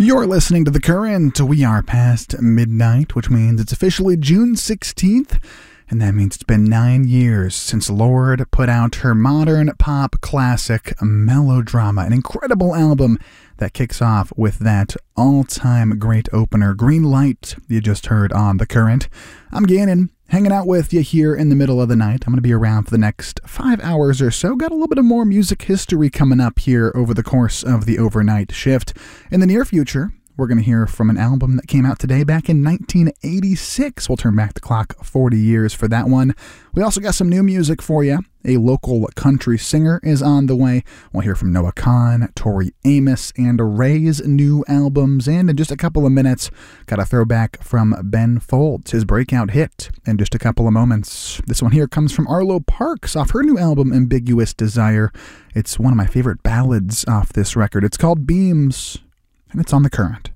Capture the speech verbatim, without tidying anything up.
You're listening to The Current. We are past midnight, which means it's officially June sixteenth, and that means it's been nine years since Lorde put out her modern pop classic, Melodrama, an incredible album that kicks off with that all-time great opener, Green Light, you just heard on The Current. I'm Gannon, hanging out with you here in the middle of the night. I'm going to be around for the next five hours or so. Got a little bit of more music history coming up here over the course of the overnight shift. In the near future, we're going to hear from an album that came out today back in nineteen eighty-six. We'll turn back the clock forty years for that one. We also got some new music for you. A local country singer is on the way. We'll hear from Noah Kahan, Tori Amos, and Ray's new albums. And in just a couple of minutes, got a throwback from Ben Folds, his breakout hit, in just a couple of moments. This one here comes from Arlo Parks off her new album, Ambiguous Desire. It's one of my favorite ballads off this record. It's called Beams, and it's on The Current.